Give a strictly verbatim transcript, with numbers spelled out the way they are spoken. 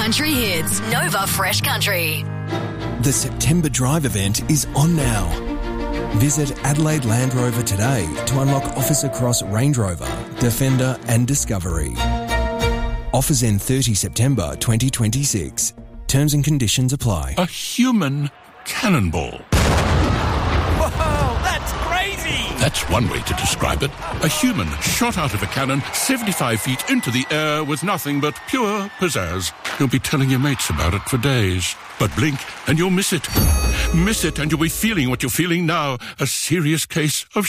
country hits. Nova Fresh Country. The September Drive event is on now. Visit Adelaide Land Rover today to unlock offers across Range Rover, Defender and Discovery. Offers end thirtieth September twenty twenty-six. Terms and conditions apply. A human cannonball. Whoa, that's crazy! That's one way to describe it. A human shot out of a cannon seventy-five feet into the air with nothing but pure pizzazz. You'll be telling your mates about it for days. But blink and you'll miss it. Miss it and you'll be feeling what you're feeling now. A serious case of